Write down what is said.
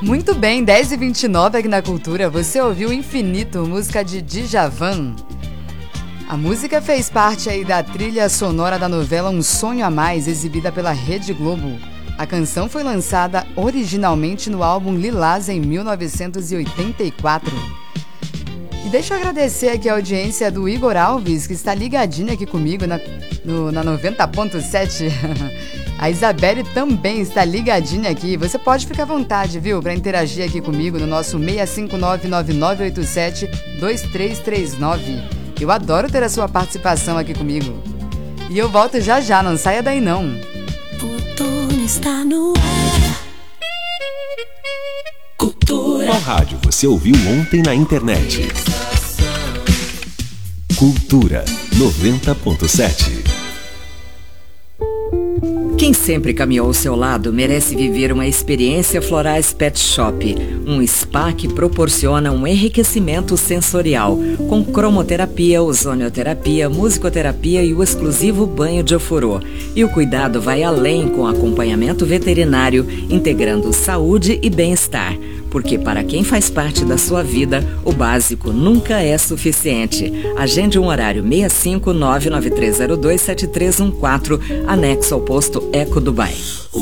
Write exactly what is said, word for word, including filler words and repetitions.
Muito bem, dez e vinte e nove aqui na Cultura, você ouviu Infinito, música de Djavan. A música fez parte aí da trilha sonora da novela Um Sonho a Mais, exibida pela Rede Globo. A canção foi lançada originalmente no álbum Lilás em mil novecentos e oitenta e quatro. E deixa eu agradecer aqui a audiência do Igor Alves, que está ligadinho aqui comigo na, no, na noventa ponto sete. A Isabelle também está ligadinha aqui. Você pode ficar à vontade, viu, para interagir aqui comigo no nosso seis cinco nove nove nove oito sete dois três três nove. Eu adoro ter a sua participação aqui comigo. E eu volto já já, não saia daí não. Outono está no ar. Cultura. Qual rádio você ouviu ontem na internet? Cultura noventa ponto sete. Quem sempre caminhou ao seu lado merece viver uma experiência Florais Pet Shop, um spa que proporciona um enriquecimento sensorial, com cromoterapia, ozonioterapia, musicoterapia e o exclusivo banho de ofurô. E o cuidado vai além com acompanhamento veterinário, integrando saúde e bem-estar. Porque para quem faz parte da sua vida, o básico nunca é suficiente. Agende um horário seis cinco nove nove três zero dois sete três um quatro, anexo ao posto Eco Dubai.